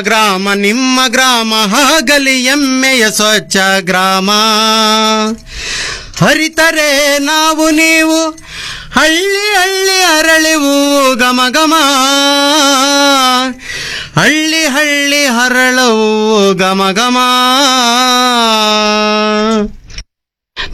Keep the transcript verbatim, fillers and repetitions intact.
ಗ್ರಾಮ ನಿಮ್ಮ ಗ್ರಾಮ ಆಗಲಿ ಎಮ್ಮೆಯ ಸ್ವಚ್ಛ ಗ್ರಾಮ. ಹರಿತರೆ ನಾವು ನೀವು ಹಳ್ಳಿ ಹಳ್ಳಿ ಅರಳಿವು ಘಮ ಘಮ, ಹಳ್ಳಿ ಹಳ್ಳಿ ಹರಳುವು ಘಮ ಘಮ.